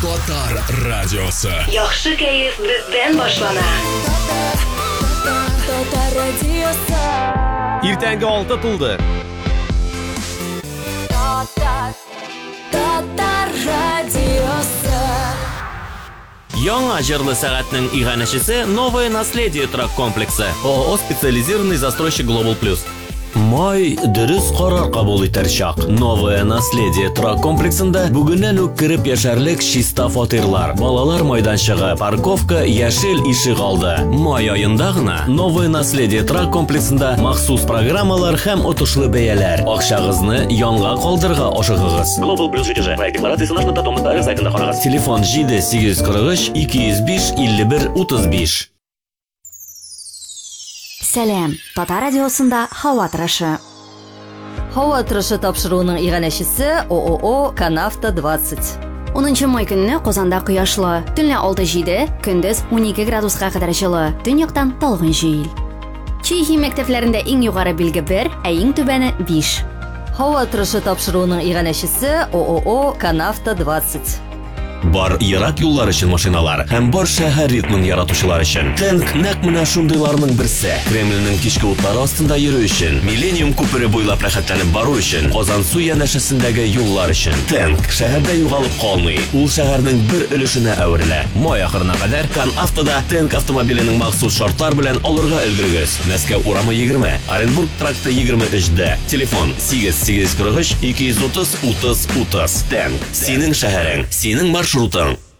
Татар радиосы. Яхшы кәеф бездән башлана. Татар радиосы. Иртәнге 6 тулды. Татар радиосы. Яңа җырлы сәгатьнең иганәчесе Новое наследие трак комплексы. ООО специализированный застройщик Global Plus. Май дөрес карар кабул итәр чак. Новое наследие трак комплексында бүгеннән үк кирип яшәрлек чиста фатирлар, балалар майданчыгы, парковка, яшел ишек алды. Май аенда гына Новое наследие трак комплексында махсус программалар һәм отышлы бәяләр. Акчагызны янга калдырга ашыгыгыз. Global Plus җитеше. Проект декларациясе нашны татомында сайтында карагыз. Телефон 7843 205 51 35. Сәлам, Татар радиосында һава торышы. Һава торышы тапшыруының иганәчесе ООО Канавто 20. 10 май көнне Казанда кояшлы, төнлә 6-7, көндез 12 градуска кадәр җылы, төньяктан талгын җил. Чехия мәктәпләрендә иң югары билге 1, ә иң түбәне 5. Һава торышы тапшыруының иганәчесе ООО Канавто 20. Бар ерак юллар өчен машиналар һәм бар шәһәр ритмын яратучылар өчен. Тэнк нәкъ менә шундыйларның берсе. Кремльнең кичке утлары астында йөрү өчен, Миллениум күпере буйлап рәхәтләнеп бару өчен, Казан су янәшәсендәге юллар өчен. Тэнк шәһәрдә югалып калмый. Ул шәһәрнең бер өлешенә әверелә. Май ахырына кадәр Канавтода Тэнк автомобиленең махсус шартлар белән алырга өлгерегез. Мәскәү урамы 20, Оренбург тракты 23-дә. Телефон 8843 230 30 30. Тэнк. Синең шәһәрең, синең маршрутың.